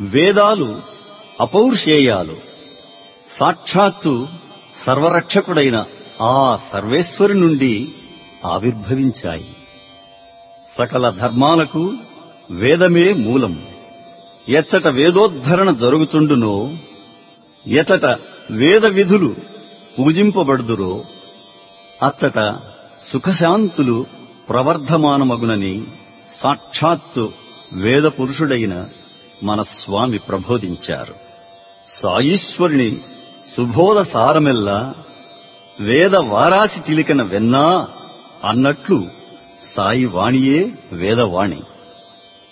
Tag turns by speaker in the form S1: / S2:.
S1: వేదాలు అపౌరుషేయాలు. సాక్షాత్తు సర్వరక్షకుడైన ఆ సర్వేశ్వరు నుండి ఆవిర్భవించాయి. సకల ధర్మాలకు వేదమే మూలం. ఎచ్చట వేదోద్ధరణ జరుగుచుండునో, ఎచ్చట వేద విధులు పూజింపబడుదురో, అచ్చట సుఖశాంతులు ప్రవర్ధమానమగునని సాక్షాత్తు వేద పురుషుడైన మన స్వామి ప్రబోధించారు. సాయీశ్వరుని సుబోధ సారమెల్లా వేద వారాసి చిలికన వెన్నా అన్నట్లు సాయి వాణియే వేదవాణి.